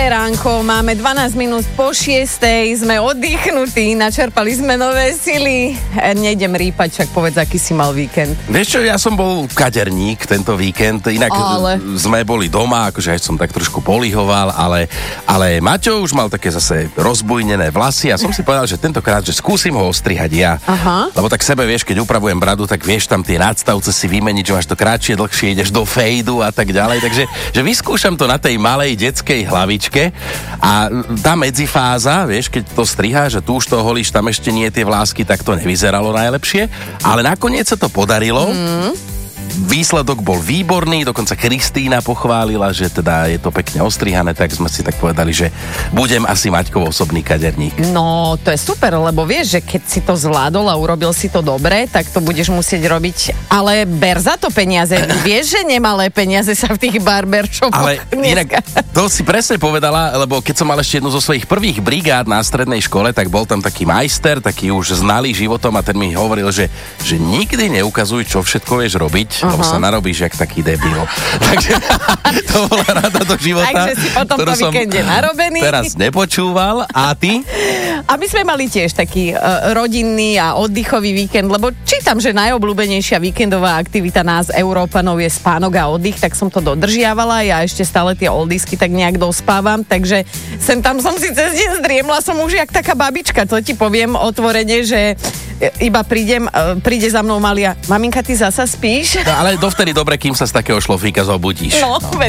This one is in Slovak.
ránko, máme 12 minút po 6, sme oddychnutí, načerpali sme nové sily. Nejdem rýpať, však povedz, aký si mal víkend. Vieš čo, ja som bol kaderník tento víkend, inak sme boli doma, akože aj som tak trošku polihoval, ale Maťo už mal také zase rozbujnené vlasy a som si povedal, že tentokrát, že skúsim ho ostrihať ja. Aha. Lebo tak sebe, vieš, keď upravujem bradu, tak vieš tam tie nadstavce si vymeniť, že máš to kratšie, dlhšie, ideš do fejdu a tak ďalej, takže že vyskúšam to na tej malej detskej hlavičke a tá medzifáza, vieš, keď to striháš a tu už to holíš, tam ešte nie tie vlásky, tak to nevyzeralo najlepšie, ale nakoniec sa to podarilo. Výsledok bol výborný, dokonca Kristína pochválila, že teda je to pekne ostrihané, tak sme si tak povedali, že budem asi Maťkov osobný kaderník. No, to je super, lebo vieš, že keď si to zvládol a urobil si to dobre, tak to budeš musieť robiť, ale ber za to peniaze. Vieš, že nemalé peniaze sa v tých barbershopoch. Ale inak, to si presne povedala, lebo keď som mal ešte jednu zo svojich prvých brigád na strednej škole, tak bol tam taký majster, taký už znalý životom a ten mi hovoril, že nikdy neukazuj, čo všetko vieš robiť, lebo sa narobíš jak taký debil. Takže to bola rada do života. Takže si potom po víkende narobený. Teraz nepočúval. A ty? A my sme mali tiež taký rodinný a oddychový víkend, lebo čítam, že najobľúbenejšia víkendová aktivita nás Európanov je spánok a oddych, tak som to dodržiavala. Ja ešte stále tie oldisky tak nejak dospávam, takže sem tam som si cez deň zdriemla, som už jak taká babička, to ti poviem otvorene, že iba príde za mnou Malia, maminka, ty zasa spíš? No, ale dovtedy dobre, kým sa z takého šlofíka zobudíš. No,